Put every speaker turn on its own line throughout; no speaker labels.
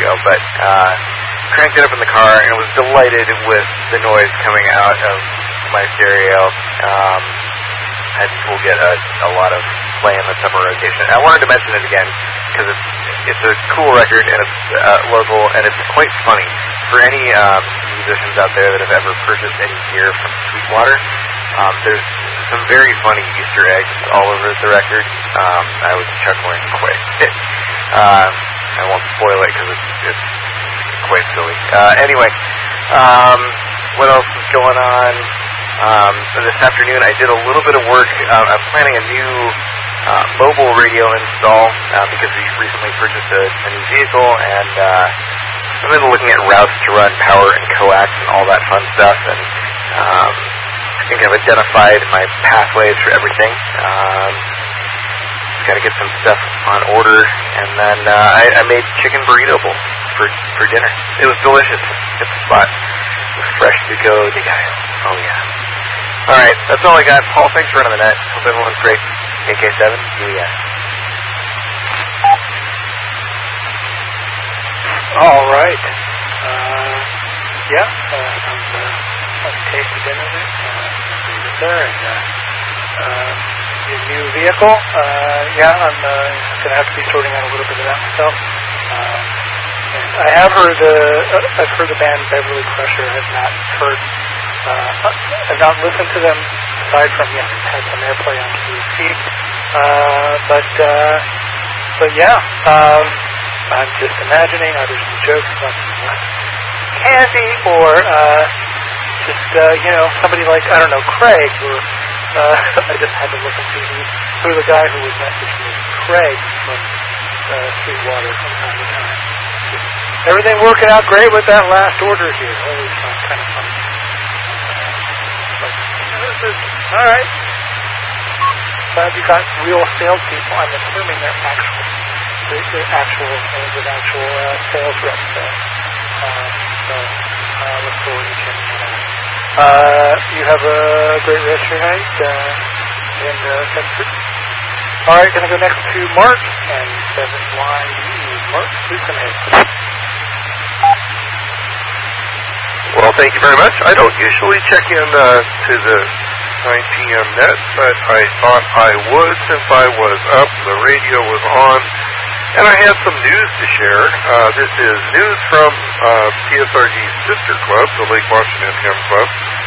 ago, but cranked it up in the car and was delighted with the noise coming out of my stereo. I think we'll get a lot of play in the summer rotation. I wanted to mention it again because it's a cool record and it's local and it's quite funny. For any musicians out there that have ever purchased any gear from Sweetwater, there's some very funny Easter eggs all over the record. I was chuckling quite a bit. I won't spoil it because it's quite silly. Anyway, what else is going on? This afternoon I did a little bit of work. I'm planning a new mobile radio install because we recently purchased a new vehicle, and I've been looking at routes to run, power and coax and all that fun stuff, and I think I've identified my pathways for everything. Got to get some stuff on order, and then I made chicken burrito bowl for dinner. It was delicious. Hit the spot. It was fresh to go de gallo. Oh yeah. All right, that's all I got. Paul, thanks for running the net. Hope everyone's great. KK7, UES.
All right. Some tasty dinner there. Your new vehicle. I'm going to have to be sorting out a little bit of that myself. And I've heard the band Beverly Crusher. I've not listened to them aside from had some airplay on KC. I'm just imagining either some jokes about some candy or somebody like, I don't know, Craig, or I just had to look and see who the guy who was messaging me, Craig from Sweetwater from time to time. Everything working out great with that last order here. Always kind of funny. All right. Glad you got real salespeople. I'm assuming they're actual sales reps there. I look forward to checking that out. You have a great rest of your night. Thanks for... All right, going to go next to Mark and 7YE. Mark, please come ahead.
Well, thank you very much. I don't usually check in to the 9 p.m. net, but I thought I would since I was up, the radio was on, and I had some news to share. This is news from PSRG's sister club, the Lake Washington Hem Club.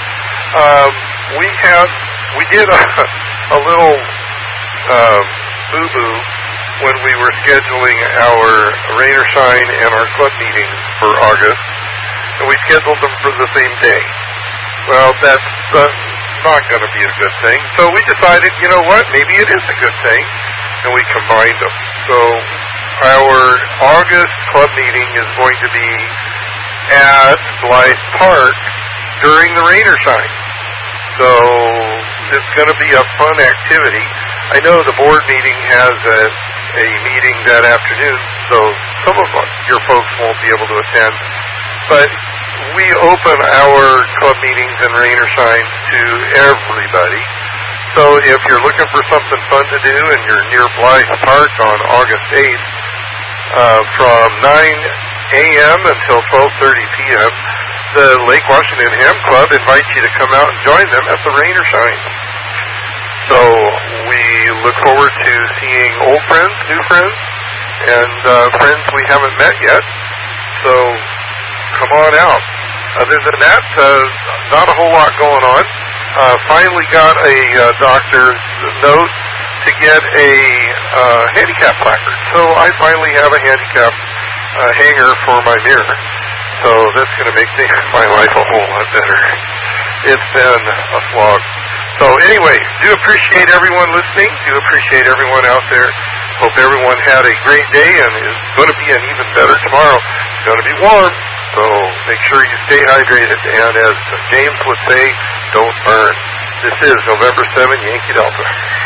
We did a little boo-boo when we were scheduling our rain or shine and our club meetings for August, and we scheduled them for the same day. Well, that's not going to be a good thing. So we decided, you know what, maybe it is a good thing, and we combined them. So our August club meeting is going to be at Blythe Park during the rain or shine. So it's going to be a fun activity. I know the board meeting has a meeting that afternoon, so some of your folks won't be able to attend. But we open our club meetings and rain or shine to everybody. So if you're looking for something fun to do and you're near Blythe Park on August 8th, from 9 a.m. until 12:30 p.m., the Lake Washington Ham Club invites you to come out and join them at the rain or shine. So we look forward to seeing old friends, new friends, and friends we haven't met yet. So come on out. Other than that, not a whole lot going on. Finally got a doctor's note to get a handicap placard. So I finally have a handicap hanger for my mirror. So that's going to make my life a whole lot better. It's been a slog. So anyway, do appreciate everyone listening. Do appreciate everyone out there. Hope everyone had a great day and is going to be an even better tomorrow. It's going to be warm. So make sure you stay hydrated. And as James would say, don't burn. This is November 7, Yankee Delta.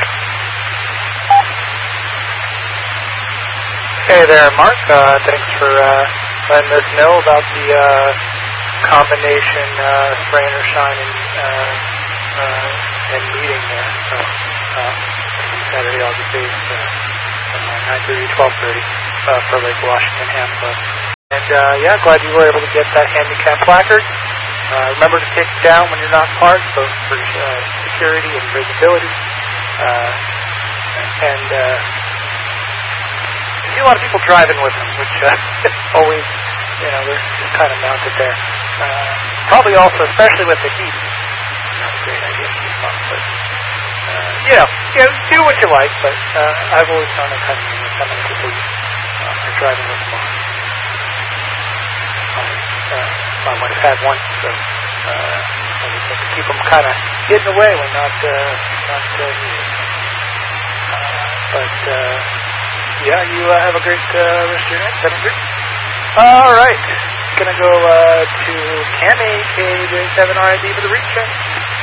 Hey there, Mark. Thanks for letting us know about the combination rain or shine and meeting there. So Saturday, August 8th, 9:30 to 12:30 for Lake Washington Ham Club. And glad you were able to get that handicap placard. Remember to take it down when you're not parked, both for security and visibility. And you see a lot of people driving with them, which always, they're just kind of mounted there. Probably also, especially with the heat, not a great idea to keep on. But, do what you like, but I've always found it kind of neat how many people are driving with them on. My wife had one, so I just have to keep them kind of hidden away when not needed. You have a great rest of your night. 7-3. All right. Gonna go to Cammy, KJ7RID for the reach check.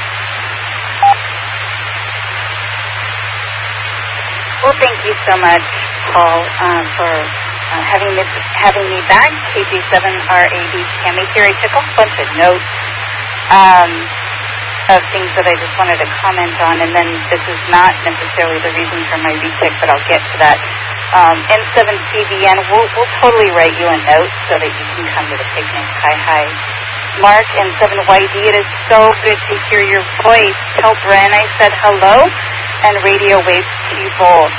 Well, thank you so much, Paul, for having me back. KJ7RAD Cammy here. I took a bunch of notes of things that I just wanted to comment on, and then this is not necessarily the reason for my recheck, but I'll get to that. N7CBN, we'll totally write you a note so that you can come to the picnic. Hi. Mark, N7YD, it is so good to hear your voice. Tell Bren I said hello, and radio waves to you both.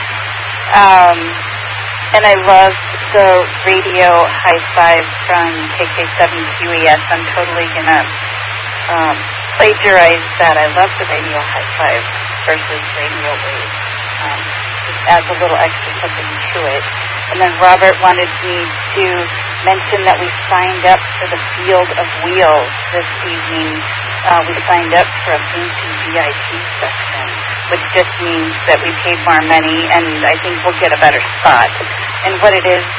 And I love the radio high five from KK7QES. I'm totally going to plagiarize that. I love the radio high five versus radio waves. Just adds a little extra something to it. And then Robert wanted me to mention that we signed up for the Field of Wheels this evening. We signed up for a fancy VIP section, which just means that we paid more money, and I think we'll get a better spot. And what it is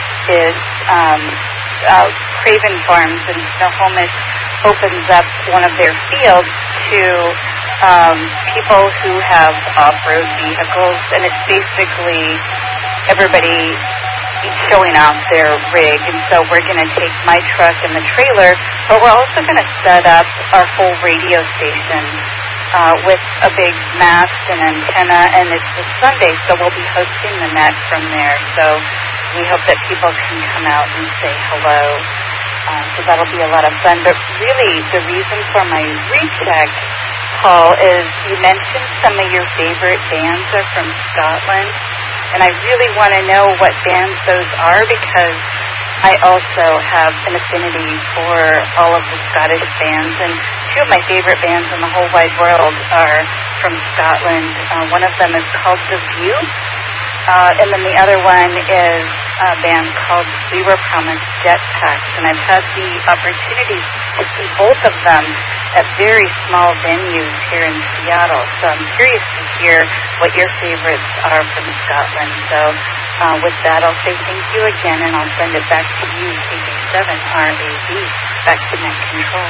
Craven Farms in Snohomish opens up one of their fields to people who have off-road vehicles, and it's basically everybody showing off their rig. And so we're going to take my truck and the trailer, but we're also going to set up our whole radio station with a big mast and antenna, and it's a Sunday, so we'll be hosting the net from there. So we hope that people can come out and say hello. So that'll be a lot of fun. But really, the reason for my recheck, Paul, is you mentioned some of your favorite bands are from Scotland, and I really want to know what bands those are, because I also have an affinity for all of the Scottish bands, and two of my favorite bands in the whole wide world are from Scotland. One of them is called The View, and then the other one is a band called We Were Promised Jetpacks, and I've had the opportunity to see both of them at very small venues here in Seattle. So I'm curious to hear what your favorites are from Scotland. So with that, I'll say thank you again, and I'll send it back to you, KJ7RAD, back to Net Control.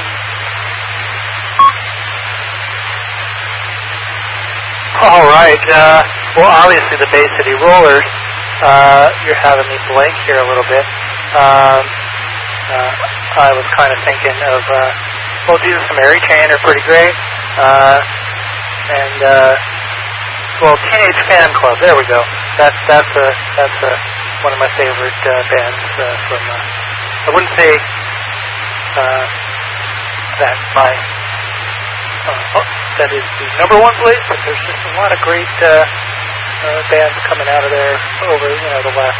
All right. Well, obviously the Bay City Rollers, you're having me blank here a little bit. I was kind of thinking of, Jesus and Mary Chain are pretty great. Teenage Fan Club, there we go. That's one of my favorite bands from, I wouldn't say that is the number one place, but there's just a lot of great bands coming out of there over, the last,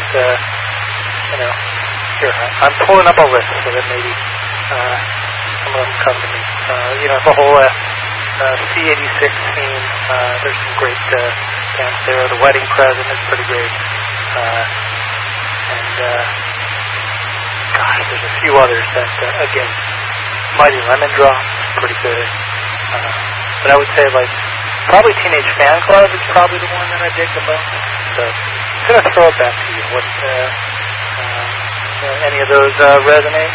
here, I'm pulling up a list so that maybe some of them come to me. The whole C86 scene, there's some great bands there. The Wedding Present is pretty great. There's a few others that, again, Mighty Lemon Drop is pretty good. But I would say, probably Teenage Fan Club is probably the one that I dig the most. So I'm going to throw it back to you. What, any of those resonate?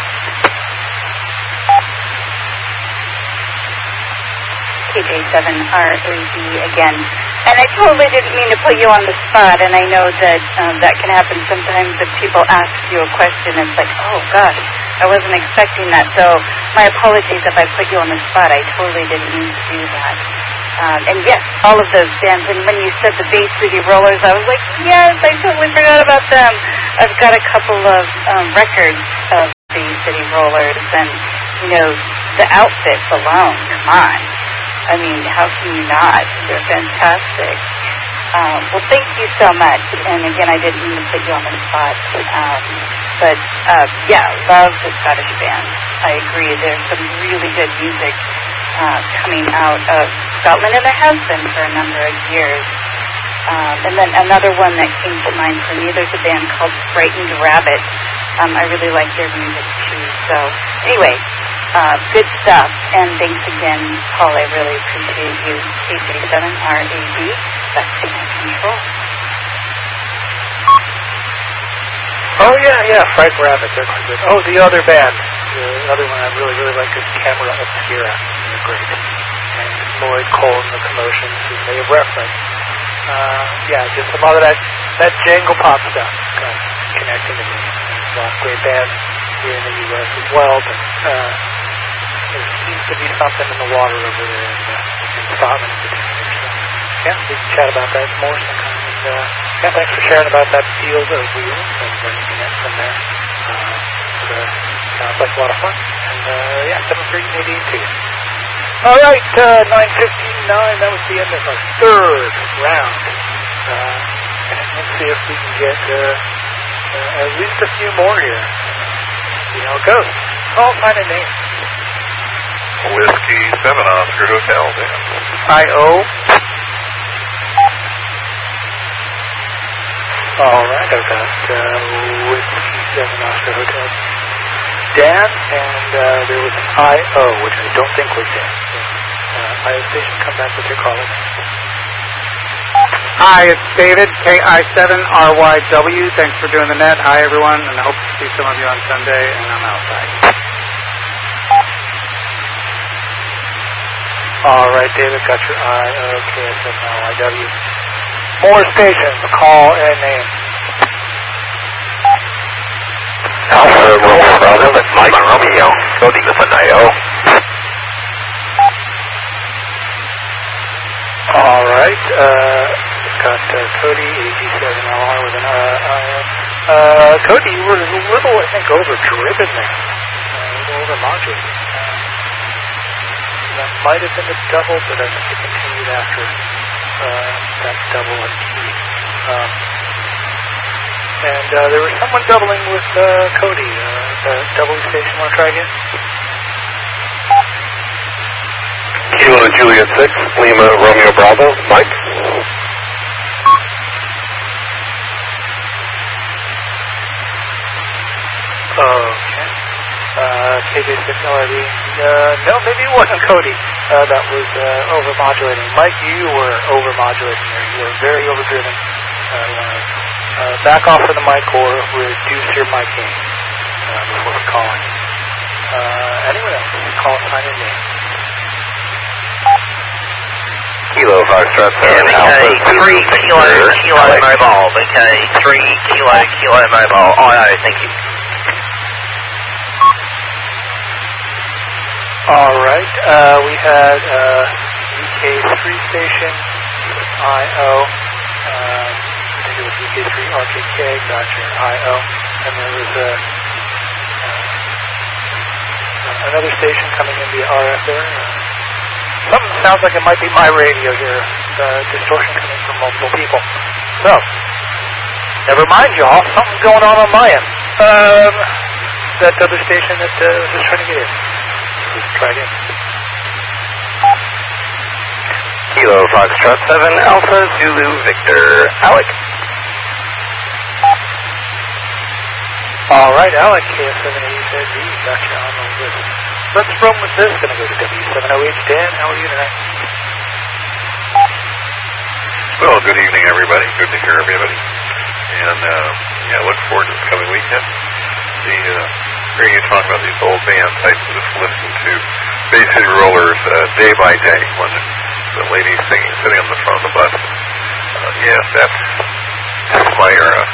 KJ7RAD again. And I totally didn't mean to put you on the spot, and I know that that can happen sometimes if people ask you a question. It's like, oh, gosh, I wasn't expecting that. So my apologies if I put you on the spot. I totally didn't mean to do that. And yes, all of those bands. And when you said the Bay City Rollers, I was like, yes, I totally forgot about them. I've got a couple of records of Bay City Rollers, and the outfits alone. Come on, I mean, how can you not? They're fantastic. Well, thank you so much. And again, I didn't mean to put you on the spot. But love the Scottish band. I agree. There's some really good music coming out of Scotland, and there has been for a number of years. And then another one that came to mind for me, there's a band called Frightened Rabbit. I really like their music too. So anyway, good stuff. And thanks again, Paul. I really appreciate you. K37RAB, that's Signal Control.
Oh, yeah, Frightened Rabbit, they're quite good. Oh, the other band, the other one I really, really like is Camera Obscura. They're great. And Lloyd Cole and the Commotions, who may have referenced. Just a lot of that jangle pop stuff connecting to me. There's a lot of great bands here in the U.S. as well, but there seems to be something in the water over there in Scotland in particular. So, we can chat about that more sometime. And thanks for sharing about that field of wheels and bringing it from there. Sounds like a lot of fun. And 7-3 Nadine to you. All right, 9:59. That was the end of our third round. And let's see if we can get at least a few more here. See how it goes. Call, sign, and name.
Whiskey 7 Oscar Hotel, Dan.
I.O. All right, I've got Whiskey 7 Oscar Hotel. Dan, and there was an I.O., which I don't think was Dan. I.O. station, come back with your caller.
Hi, it's David, KI7RYW. Thanks for doing the net. Hi, everyone, and I hope to see some of you on Sunday, and I'm outside.
All right, David, got your I.O., KI7RYW. More stations, call and name.
Alpha Romeo Bravo, that's Mike Romeo. Cody with an I.O.
All right, got Cody, AG7LR with an I.O. Cody, you were a little, I think, overdriven there. A little overmodulated. That might have been a double, but I think it continued after that double and key. And there was someone doubling with Cody. The double station, want to try again?
Kilo Juliet 6, Lima Romeo Bravo, Mike.
Okay. KJ6LRD. No, maybe it wasn't Cody. That was overmodulating. Mike, you were overmodulating there. You were very overdriven. Back off of the mic or reduce your mic gain before calling. Anyone else? Call, sign, and name.
Kilo Foxtrot 7 Alpha 3 Kilo Mobile. Okay, 3 Kilo Mobile. I.O. Thank you.
All right. We had UK3 station, I.O. I think it was UK3 RKK, got your I.O. And there was another station coming in via RF there. Something sounds like it might be my radio here. Distortion coming from multiple people. So, never mind, y'all. Something's going on my end. That other station that was just trying to get in. Let's try again.
Kilo Foxtrot 7 Alpha Zulu Victor. Alec.
All right, Alec, KS780Z, got you on the list. Let's run with this. Going to go to W7OH. Dan, how are you tonight?
Well, good evening, everybody. Good to hear everybody. And, look forward to this coming weekend. Hearing you talk about these old bands, I just listened to Bay City Rollers Day by Day when the lady singing, sitting on the front of the bus. Yes, that's my era.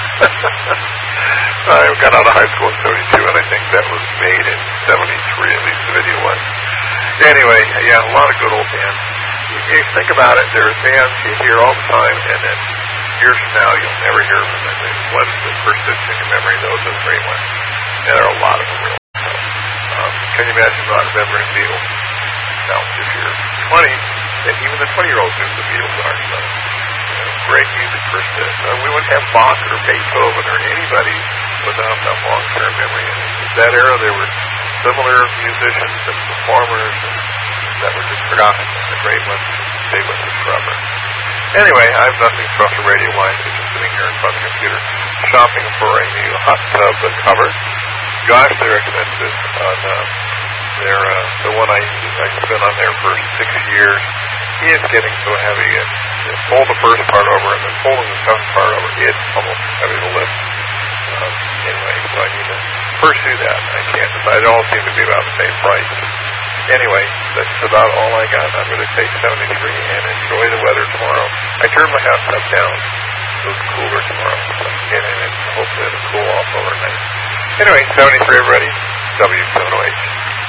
I got out of high school in 72, and I think that was made in 73, at least the video was. Anyway, a lot of good old bands. you think about it, there are bands you hear all the time, and then years from now you'll never hear from them. And ones that persist in your memory, those are the great ones. And there are a lot of them. Can you imagine not remembering Beatles? Now, if you're 20, and even the 20-year-olds knew the Beatles are. So, great music persists. We wouldn't have Bach or Beethoven or anybody without that long-term memory. And in that era, there were similar musicians and performers that were just forgotten. And the great ones stay with us forever. Anyway, I have nothing special radio-wise. I'm just sitting here in front of the computer shopping for a new hot tub cover. Gosh, they're expensive. They're the one I spent on there for 6 years. He is getting so heavy. Fold the first part over and then folding the second part over. It's almost heavy to lift. Anyway, so I need to pursue that. I can't decide. It all seems to be about the same price. Anyway, that's about all I got. I'm going to take 73 and enjoy the weather tomorrow. I turned my hot tub down. It'll be cooler tomorrow. So I'm getting it. Hopefully it'll cool off overnight. Anyway, 73 everybody. W7OH.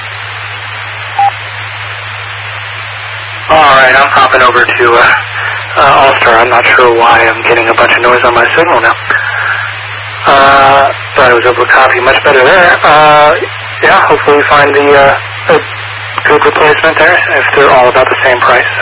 All right, I'm hopping over to All-Star. I'm not sure why I'm getting a bunch of noise on my signal now. But I was able to copy much better there. Yeah, hopefully we find a good replacement there if they're all about the same price.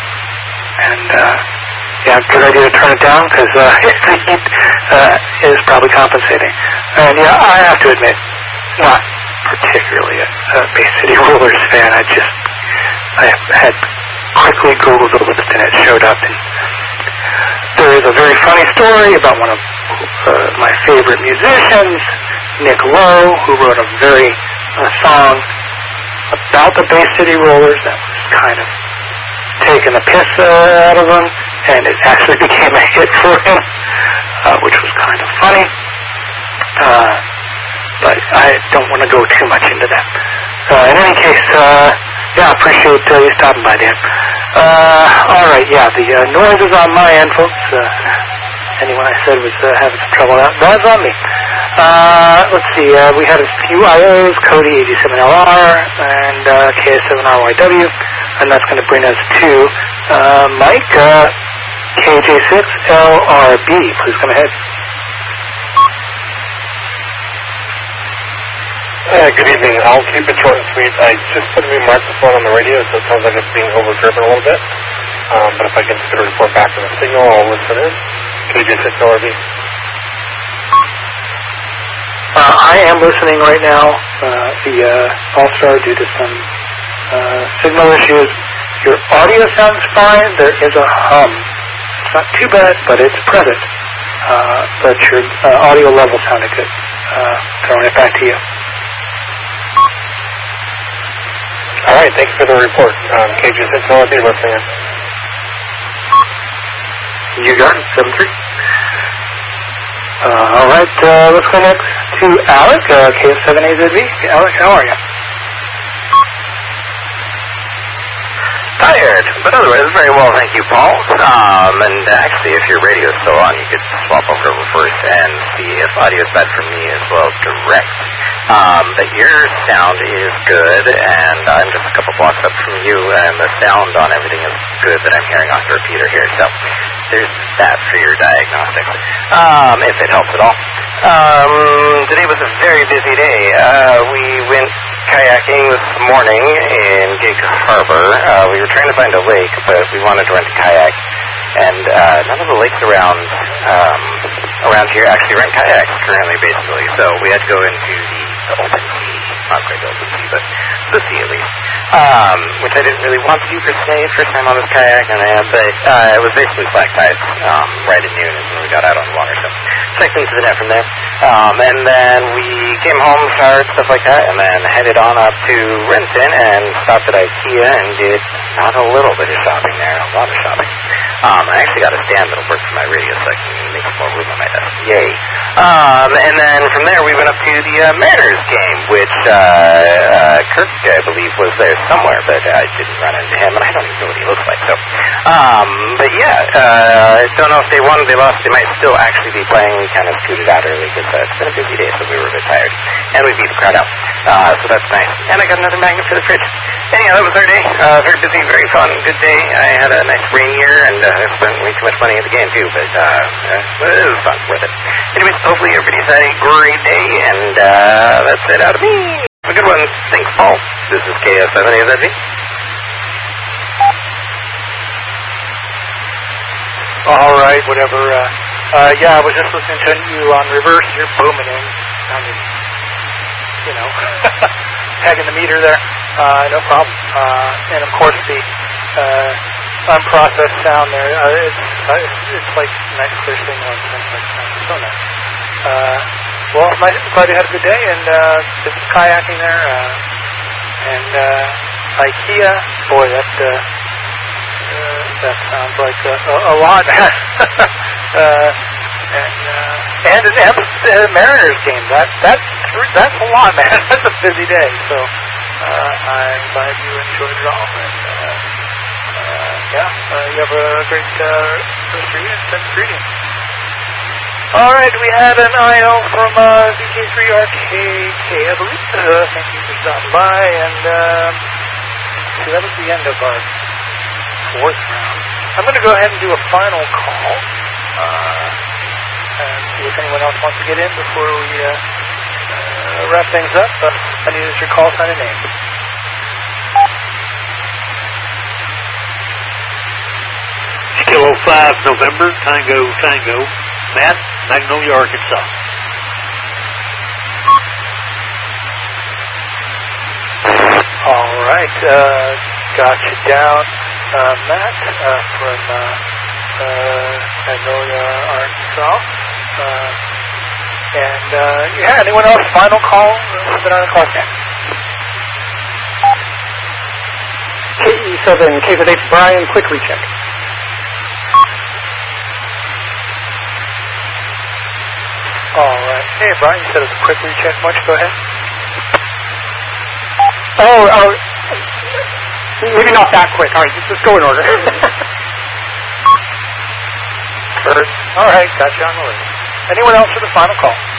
Yeah, good idea to turn it down because it is probably compensating. And yeah, I have to admit, not particularly a Bay City Rollers fan. I had quickly Googled the list and it showed up. And there is a very funny story about one of my favorite musicians, Nick Lowe, who wrote a very song about the Bay City Rollers that was kind of taking the piss out of them, and it actually became a hit for him, which was kind of funny. But I don't want to go too much into that. In any case, yeah, I appreciate you stopping by, Dan. All right, yeah, the noise is on my end, folks. Anyone I said was having some trouble out, that's on me. Let's see, we had a few IOs, Cody 87LR and KS7RYW, and that's going to bring us to Mike, KJ6LRB. Please come ahead.
Good evening. I'll keep it short and sweet. I just put a new microphone on the radio, so it sounds like it's being overdriven a little bit. But if I can get a report back to the signal, I'll listen in. KJ6LRB.
I am listening right now. The All-Star, due to some signal issues, your audio sounds fine. There is a hum. It's not too bad, but it's present. But your audio level sounded good. Throwing it back to you.
All right, thank you for the report. KJ6LRB listening in.
You got it, 7-3. All right, let's go next to Alec, KF7AZB. Alec, how are you?
Tired, but otherwise very well, thank you, Paul. And actually, if your radio is still on, you could swap over first and see if audio is bad for me as well direct. But your sound is good, and I'm just a couple blocks up from you, and the sound on everything is good that I'm hearing off the repeater here. So there's that for your diagnostics, if it helps at all. Today was a very busy day. We went kayaking this morning in Gig Harbor. We were trying to find a lake, but we wanted to rent a kayak, and none of the lakes around here actually rent kayaks currently, basically. So we had to go into the open sea, not quite the open sea, but the sea at least, which I didn't really want to do per se. First time on this kayak, but it was basically black tides right at noon when we got out on the water. So checked into the net from there, and then we came home, showered, stuff like that, and then headed on up to Renton and stopped at IKEA and did not a little bit of shopping there, a lot of shopping. I actually got a stand that'll work for my radio so I can make some more room on my desk. Yay. And then from there we went up to the Mariners game, which Kirk, I believe, was there somewhere, but I didn't run into him, and I don't even know what he looks like. So, but yeah, I don't know if they won, they lost. They might still actually be playing. We kind of scooted out early because it's been a busy day, so we were a bit tired. And we beat the crowd out. So that's nice. And I got another magnet for the fridge. Anyhow, that was our day. Very busy, very fun, good day. I had a nice rain year, and spent way too much money at the game, too, but it was fun, worth it. Anyways, hopefully everybody's had a great day, and that's it out of me. Have a good one. Thanks, Paul. This is KS7AZV.
All right, whatever. Yeah, I was just listening to you on reverse. You're booming in. You know, tagging the meter there. No problem. And of course the unprocessed sound there. It's like nice clear signal and things like that. So nice. Well, I'm glad you had a good day and did some kayaking there. And IKEA, boy, that sounds like a lot. And an Mariners game. That's a lot, man. That's a busy day. So I'm glad you enjoyed it all. And you have a great first and greetings. All right, we had an IL from VK3RKK, I believe. Thank you for stopping by. And so that was the end of our fourth round. I'm going to go ahead and do a final call. And see if anyone else wants to get in before we wrap things up. I need your call sign and name.
Kilo 5 November, Tango, Matt, Magnolia, Arkansas.
All right, got you down, Matt, from Magnolia, Arkansas. Anyone else? Final call for the 9 o'clock game.
KE7, K8, Brian, quick recheck.
All right. Hey, Brian, you said it was a quick recheck. Why don't you go ahead?
Oh, maybe not that quick. All right, just go in order.
All right, got you on the list. Anyone else for the final call?